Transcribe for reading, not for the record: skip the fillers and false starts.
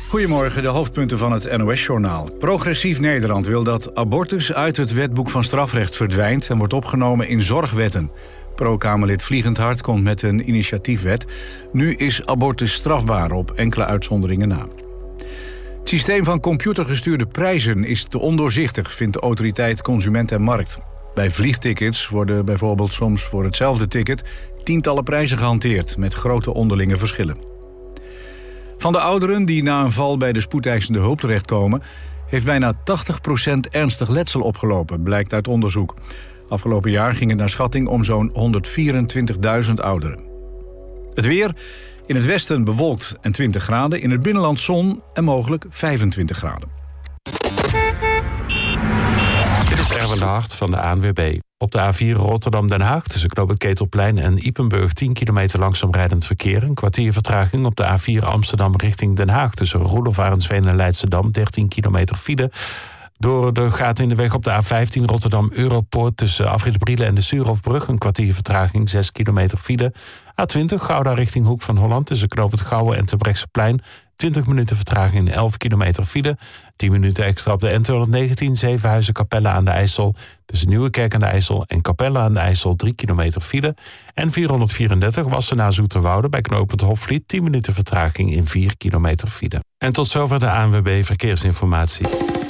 Goedemorgen, de hoofdpunten van het NOS-journaal. Progressief Nederland wil dat abortus uit het wetboek van strafrecht verdwijnt en wordt opgenomen in zorgwetten. Pro-Kamerlid Vliegend Hart komt met een initiatiefwet. Nu is abortus strafbaar op enkele uitzonderingen na. Het systeem van computergestuurde prijzen is te ondoorzichtig, vindt de autoriteit Consument en Markt. Bij vliegtickets worden bijvoorbeeld soms voor hetzelfde ticket tientallen prijzen gehanteerd met grote onderlinge verschillen. Van de ouderen die na een val bij de spoedeisende hulp terechtkomen, heeft bijna 80% ernstig letsel opgelopen, blijkt uit onderzoek. Afgelopen jaar ging het naar schatting om zo'n 124.000 ouderen. Het weer, in het westen bewolkt en 20 graden, in het binnenland zon en mogelijk 25 graden. Dit is Erwin de Hart van de ANWB. Op de A4 Rotterdam-Den Haag tussen knooppunt Ketelplein en Ypenburg 10 kilometer langzaam rijdend verkeer. Een kwartier vertraging op de A4 Amsterdam richting Den Haag tussen Roelof Arendsveen en Leidschendam 13 kilometer file. Door de gaten in de weg op de A15 Rotterdam-Europoort tussen Afrit Brielen en de Suurhofbrug een kwartier vertraging 6 kilometer file. A20 Gouda richting Hoek van Holland tussen knooppunt Gouwen en Terbrechtseplein 20 minuten vertraging in 11 kilometer file. 10 minuten extra op de N219 Zevenhuizen-Capelle aan de IJssel. Tussen Nieuwekerk aan de IJssel en Capelle aan de IJssel 3 kilometer file. En 434 Wassenaar Zoeterwoude bij knooppunt Hofvliet 10 minuten vertraging in 4 kilometer file. En tot zover de ANWB Verkeersinformatie.